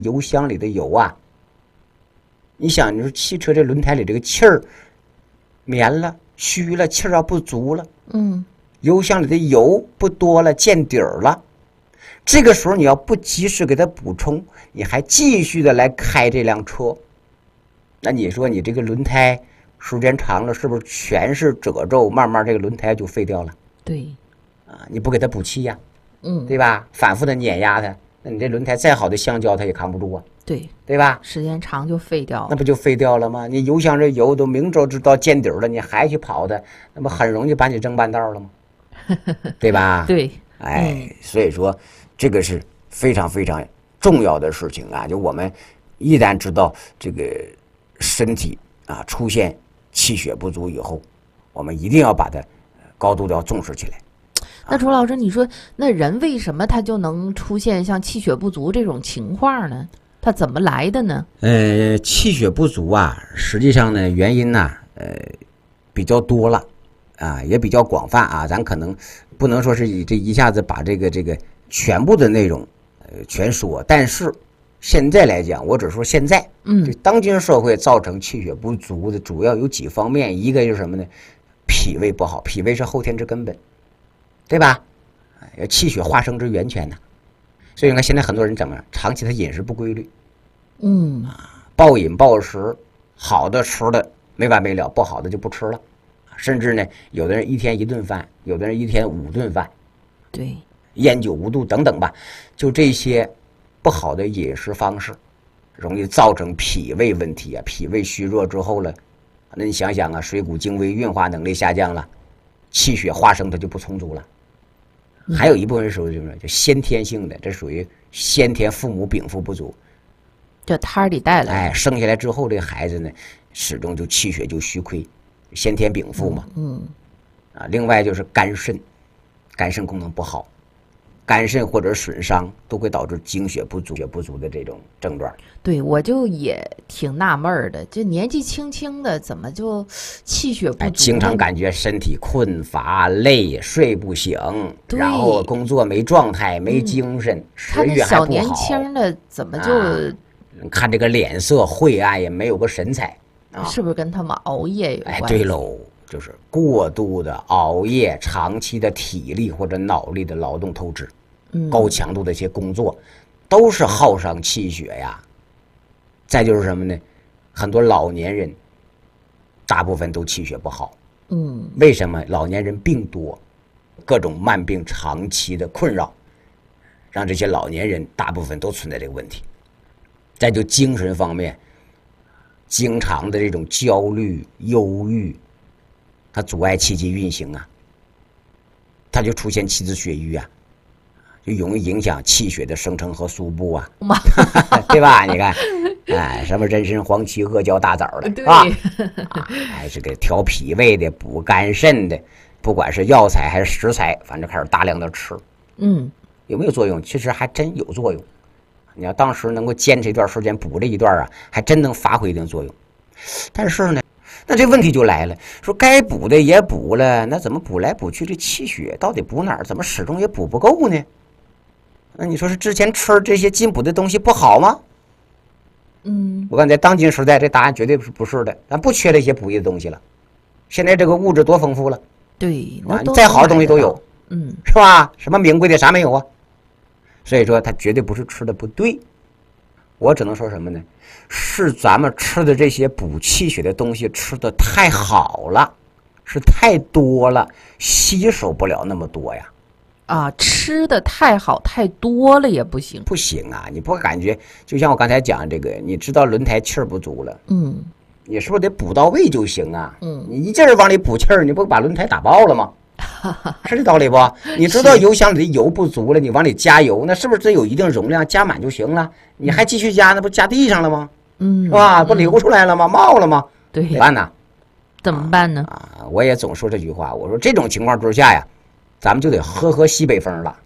油箱里的油啊，你想，你说汽车这轮胎里这个气儿绵了、虚了，气儿要不足了，油箱里的油不多了，见底儿了。这个时候你要不及时给它补充，你还继续的来开这辆车，那你说你这个轮胎时间长了，是不是全是褶皱？慢慢这个轮胎就废掉了。 对， 你不给它补气呀，对吧？反复的碾压它，那你这轮胎再好的橡胶它也扛不住啊。 对吧？ 时间长就废掉了， 那不就废掉了吗？你油箱这油都明知道见底儿了，你还去跑它，那么很容易把你扔半道了吗？对吧？ 对， 所以说这个是非常非常重要的事情啊！就我们一旦知道这个身体啊出现气血不足以后，我们一定要把它高度的要重视起来。 那楚老师，你说那人为什么他就能出现像气血不足这种情况呢？它怎么来的呢？ 气血不足啊，实际上呢原因呢，比较多了，啊，也比较广泛啊。咱可能不能说是一下子把这个全部的内容，全说。但是现在来讲，我只说现在，对当今社会造成气血不足的主要有几方面，一个就是什么呢？脾胃不好，脾胃是后天之根本，对吧？气血化生之源泉呐。所以你看，现在很多人怎么长期他饮食不规律，暴饮暴食，好的吃的没完没了，不好的就不吃了，甚至呢，有的人一天1顿饭，有的人一天5顿饭， 对， 烟酒无度等等吧，就这些不好的饮食方式，容易造成脾胃问题啊。脾胃虚弱之后了，那你想想啊，水谷精微，运化能力下降了，气血化生它就不充足了。还有一部分属于什么？就先天性的，这属于先天父母禀赋不足， 这胎里带来。 生下来之后，这个孩子呢，始终就气血就虚亏，先天禀赋嘛。另外就是肝肾功能不好，肝肾或者损伤都会导致精血不足的这种症状。 对，我就也挺纳闷的，这年纪轻轻的怎么就气血不足？ 经常感觉身体困乏累，睡不醒，然后工作没状态，没精神，食欲还不好。 他这小年轻的怎么就看这个脸色晦暗，也没有个神采啊？ 是不是跟他们熬夜有关系？ 对喽，就是过度的熬夜，长期的体力或者脑力的劳动透支，高强度的一些工作，都是耗伤气血呀。再就是什么呢？很多老年人，大部分都气血不好。为什么？老年人病多，各种慢病长期的困扰，让这些老年人大部分都存在这个问题。再就精神方面，经常的这种焦虑、忧郁，它阻碍气机运行啊，它就出现气滞血瘀啊，就容易影响气血的生成和输布啊，对吧？你看，什么人参、黄芪、阿胶、大枣的啊，这个调脾胃的、补肝肾的，不管是药材还是食材，反正开始大量的吃。有没有作用？其实还真有作用。你要当时能够坚持一段时间补这一段啊，还真能发挥一定作用。但是呢，那这问题就来了，说该补的也补了，那怎么补来补去，这气血到底补哪儿？怎么始终也补不够呢？那你说是之前吃这些进补的东西不好吗？我看在当今时代，这答案绝对不是的，咱不缺这些补益的东西了。现在这个物质多丰富了， 对， 再好的东西都有，是吧？什么名贵的啥没有啊？所以说它绝对不是吃的不对，我只能说什么呢？是咱们吃的这些补气血的东西吃的太好了，是太多了，吸收不了那么多呀。 吃的太好太多了也不行。 不行啊！你不感觉就像我刚才讲这个，你知道轮胎气儿不足了，你是不是得补到位就行啊？你一劲儿往里补气儿，你不把轮胎打爆了吗？是这道理不？你知道油箱里的油不足了，你往里加油，那是不是得有一定容量，加满就行了？你还继续加，那不加地上了吗？是吧？不流出来了吗？冒了吗？ 对， 怎么办呢？ 怎么办呢？ 我也总说这句话，我说这种情况之下呀，咱们就得喝西北风了。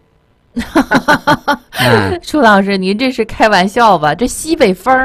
楚老师，您这是开玩笑吧？这西北风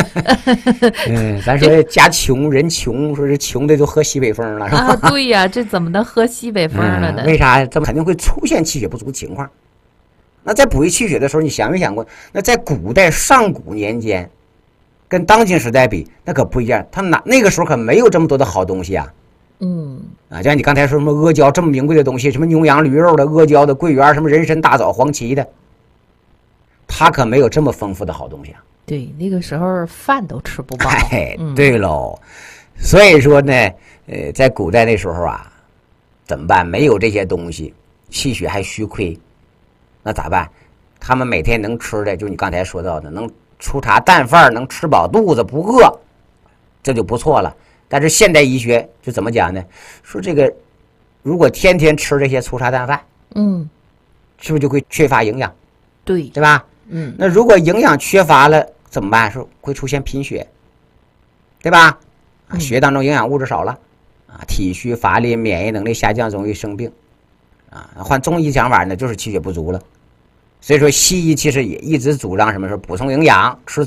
咱说家穷人穷，说是穷的就喝西北风了，是吧？ 对呀，这怎么能喝西北风了呢？ 为啥？这肯定会出现气血不足情况。 那在补益气血的时候，你想没想过？那在古代上古年间，跟当今时代比，那可不一样。他那个时候可没有这么多的好东西啊。就像你刚才说什么阿胶这么名贵的东西，什么牛羊驴肉的、阿胶的、桂圆什么人参、大枣、黄芪的，他可没有这么丰富的好东西啊。 对，那个时候饭都吃不饱。 对喽。所以说呢，在古代那时候啊，怎么办？没有这些东西，气血还虚亏，那咋办？他们每天能吃的，就你刚才说到的，能粗茶淡饭，能吃饱肚子不饿，这就不错了。但是现代医学就怎么讲呢？说这个如果天天吃这些粗茶淡饭，是不是就会缺乏营养？对吧？那如果营养缺乏了怎么办？说会出现贫血，对吧？血当中营养物质少了，体虚乏力，免疫能力下降，容易生病，换中医讲法呢，就是气血不足了。所以说西医其实也一直主张什么时候补充营养，吃